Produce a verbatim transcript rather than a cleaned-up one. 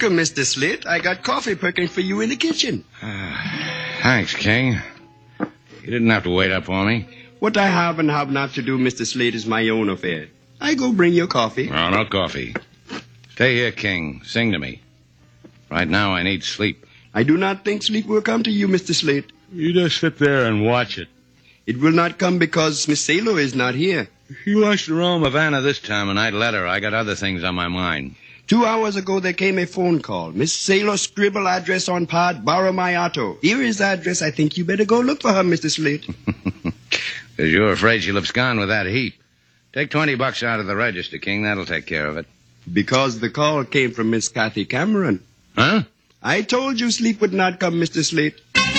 welcome, Mister Slate. I got coffee perking for you in the kitchen. Uh, thanks, King. You didn't have to wait up for me. What I have and have not to do, Mister Slate, is my own affair. I go bring your coffee. No, no coffee. Stay here, King. Sing to me. Right now, I need sleep. I do not think sleep will come to you, Mister Slate. You just sit there and watch it. It will not come because Miss Salo is not here. She wants to roam Havana this time, and I'd let her. I got other things on my mind. Two hours ago, there came a phone call. Miss Salo scribble address on pad, borrow my auto. Here is the address. I think you better go look for her, Mister Slate. Because you're afraid she'll abscond with that heap. Take twenty bucks out of the register, King. That'll take care of it. Because the call came from Miss Kathy Cameron. Huh? I told you sleep would not come, Mister Slate.